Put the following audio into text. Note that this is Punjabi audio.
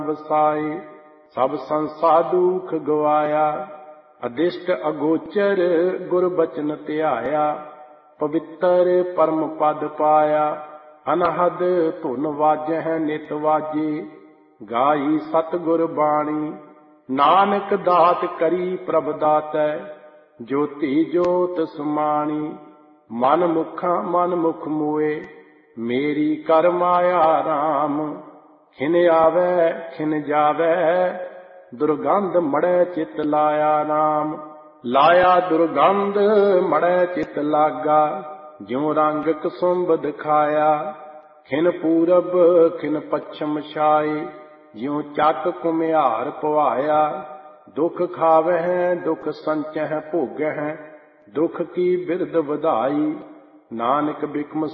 ਵਸਾਏ। ਸਭ ਸੰਸਾ ਦੁਖ ਗਵਾਇਆ, ਅਦਿਸ਼ਟ ਅਗੋਚਰ ਗੁਰ ਬਚਨ ਧਿਆਇਆ। ਪਵਿੱਤਰ ਪਰਮ ਪਦ ਪਾਇਆ, ਅਨਹਦ ਧੁਨ ਵਾਜਹਿ ਨਿਤ ਵਾਜੇ। ਗਾਈ ਸਤਿਗੁਰ ਬਾਣੀ, ਨਾਨਕ ਦਾਤ ਕਰੀ ਪ੍ਰਭ ਦਾਤੈ। ਜੋਤੀ ਜੋਤ ਸਮਾਣੀ, ਮਨ ਮੁਖ ਮੋਏ। ਮੇਰੀ ਕਰ ਮਾਇਆ ਰਾਮ, ਖਿਨ ਆਵੈ ਖਿਨ ਜਾਵੈ। ਦੁਰਗੰਧ ਮੜੈ ਚਿਤ ਲਾਇਆ ਰਾਮ, ਲਾਇਆ ਦੁਰਗੰਧ ਮੜੈ ਚਿਤ ਲਾਗਾ। ਜਿਉ ਰੰਗ ਕਸੁੰਭ ਦਿਖਾਇਆ, ਖਿਨ ਪੂਰਬ ਖਿਨ ਪੱਛਮ ਛਾਏ। ਜਿਉ ਚੱਕ ਘੁਮਿਆਰ ਪਵਾਇਆ, ਦੁਖ ਖਾਵਹਿ ਦੁਖ ਸੰਚਹਿ ਭੋਗਹਿ। ਦੁਖ ਕੀ ਬਿਰਧ ਵਧਾਈ, ਨਾਨਕ ਬਿਕਮ